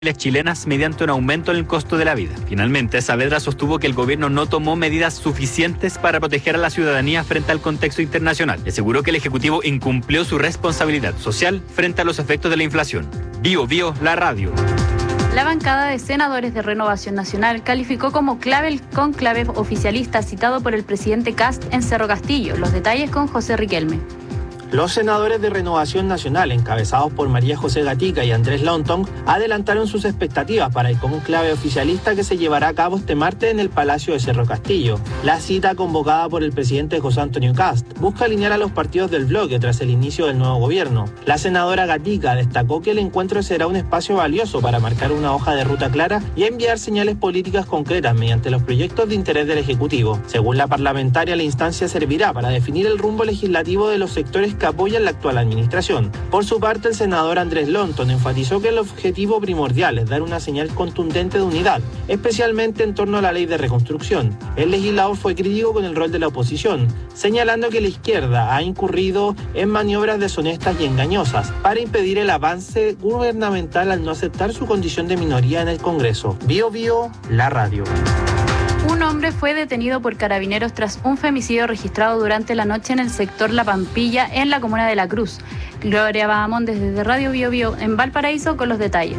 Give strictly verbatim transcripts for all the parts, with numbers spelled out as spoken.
chilenas mediante un aumento en el costo de la vida. Finalmente, Saavedra sostuvo que el gobierno no tomó medidas suficientes para proteger a la ciudadanía frente al contexto internacional. Aseguró que el Ejecutivo incumplió su responsabilidad social frente a los efectos de la inflación. Bio Bio, la radio. La bancada de senadores de Renovación Nacional calificó como clave el cónclave oficialista citado por el presidente Kast en Cerro Castillo. Los detalles con José Riquelme. Los senadores de Renovación Nacional, encabezados por María José Gatica y Andrés Lontong, adelantaron sus expectativas para el conclave oficialista que se llevará a cabo este martes en el Palacio de Cerro Castillo. La cita, convocada por el presidente José Antonio Kast, busca alinear a los partidos del bloque tras el inicio del nuevo gobierno. La senadora Gatica destacó que el encuentro será un espacio valioso para marcar una hoja de ruta clara y enviar señales políticas concretas mediante los proyectos de interés del Ejecutivo. Según la parlamentaria, la instancia servirá para definir el rumbo legislativo de los sectores que apoyan la actual administración. Por su parte, el senador Andrés Lontong enfatizó que el objetivo primordial es dar una señal contundente de unidad, especialmente en torno a la ley de reconstrucción. El legislador fue crítico con el rol de la oposición, señalando que la izquierda ha incurrido en maniobras deshonestas y engañosas para impedir el avance gubernamental al no aceptar su condición de minoría en el Congreso. Bio Bio, la radio. Un hombre fue detenido por carabineros tras un femicidio registrado durante la noche en el sector La Pampilla, en la comuna de La Cruz. Gloria Bahamondes desde Radio Bio Bio en Valparaíso con los detalles.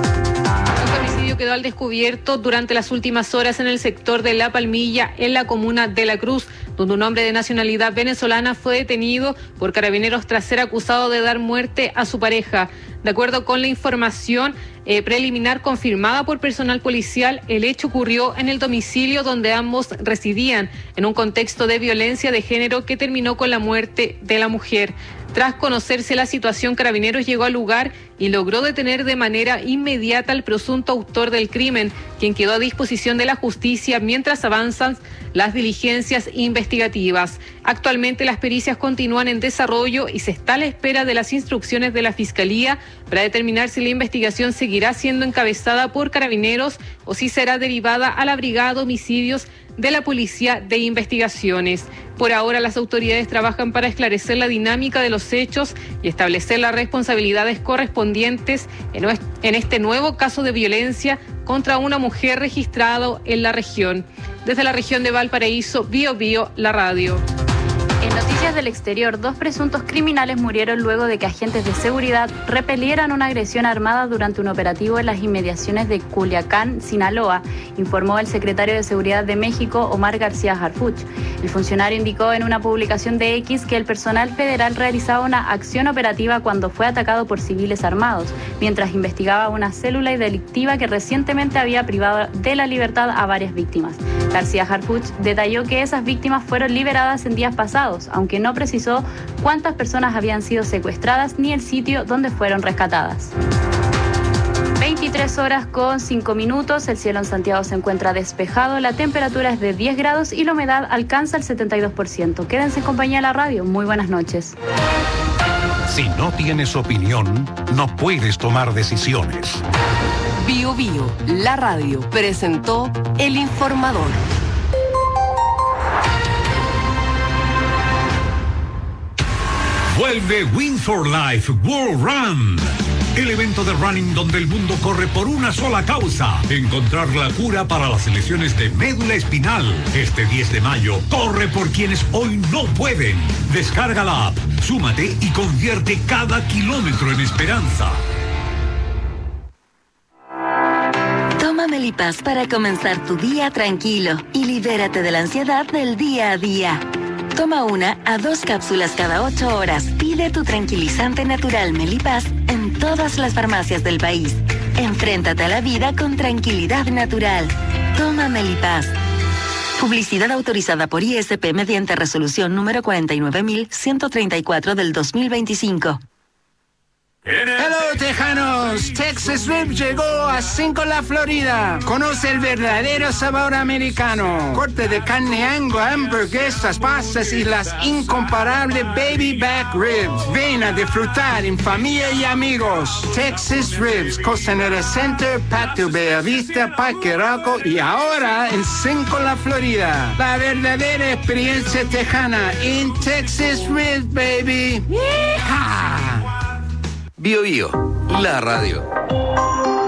Un femicidio quedó al descubierto durante las últimas horas en el sector de La Palmilla, en la comuna de La Cruz, donde un hombre de nacionalidad venezolana fue detenido por carabineros tras ser acusado de dar muerte a su pareja. De acuerdo con la información eh, preliminar confirmada por personal policial, el hecho ocurrió en el domicilio donde ambos residían, en un contexto de violencia de género que terminó con la muerte de la mujer. Tras conocerse la situación, Carabineros llegó al lugar y logró detener de manera inmediata al presunto autor del crimen, quien quedó a disposición de la justicia mientras avanzan las diligencias investigativas. Actualmente las pericias continúan en desarrollo y se está a la espera de las instrucciones de la Fiscalía para determinar si la investigación seguirá siendo encabezada por Carabineros o si será derivada a la Brigada de Homicidios de la Policía de Investigaciones. Por ahora, las autoridades trabajan para esclarecer la dinámica de los hechos y establecer las responsabilidades correspondientes en este nuevo caso de violencia contra una mujer registrado en la región. Desde la región de Valparaíso, Bio Bio, la radio. En noticias del exterior, dos presuntos criminales murieron luego de que agentes de seguridad repelieran una agresión armada durante un operativo en las inmediaciones de Culiacán, Sinaloa, informó el secretario de Seguridad de México, Omar García Harfuch. El funcionario indicó en una publicación de X que el personal federal realizaba una acción operativa cuando fue atacado por civiles armados, mientras investigaba una célula delictiva que recientemente había privado de la libertad a varias víctimas. García Harfuch detalló que esas víctimas fueron liberadas en días pasados, aunque no precisó cuántas personas habían sido secuestradas ni el sitio donde fueron rescatadas. veintitrés horas con cinco minutos, el cielo en Santiago se encuentra despejado, la temperatura es de diez grados y la humedad alcanza el setenta y dos por ciento. Quédense en compañía de la radio. Muy buenas noches. Si no tienes opinión, no puedes tomar decisiones. Bio Bio, la radio, presentó El Informador. Vuelve Win for Life World Run, el evento de running donde el mundo corre por una sola causa: encontrar la cura para las lesiones de médula espinal. Este diez de mayo, corre por quienes hoy no pueden. Descarga la app, súmate y convierte cada kilómetro en esperanza. Toma Melipaz para comenzar tu día tranquilo y libérate de la ansiedad del día a día. Toma una a dos cápsulas cada ocho horas. Pide tu tranquilizante natural Melipaz en todas las farmacias del país. Enfréntate a la vida con tranquilidad natural. Toma Melipaz. Publicidad autorizada por I S P mediante resolución número cuarenta y nueve mil ciento treinta y cuatro del dos mil veinticinco. Hello, tejanos. Texas Rib llegó a Cinco La Florida. Conoce el verdadero sabor americano. Corte de carne Angus, hamburguesas, pastas y las incomparables baby back ribs. Ven a disfrutar en familia y amigos. Texas Ribs, Costanera Center, Patio Bellavista, Parque Rocco y ahora en Cinco La Florida. La verdadera experiencia tejana en Texas Ribs, baby. ¡Yeehaw! Bio Bio, la radio.